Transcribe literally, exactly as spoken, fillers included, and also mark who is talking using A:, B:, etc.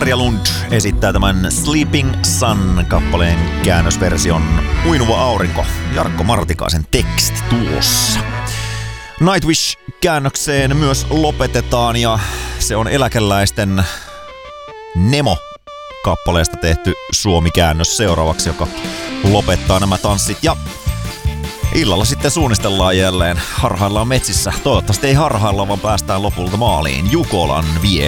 A: Merja Lund esittää tämän Sleeping Sun-kappaleen käännösversion Uinuva aurinko. Jarkko Martikaisen teksti tuossa. Nightwish-käännökseen myös lopetetaan ja se on eläkeläisten Nemo-kappaleesta tehty suomi-käännös seuraavaksi, joka lopettaa nämä tanssit. Ja illalla sitten suunnistellaan jälleen. Harhaillaan metsissä. Toivottavasti ei harhailla, vaan päästään lopulta maaliin. Jukolan vie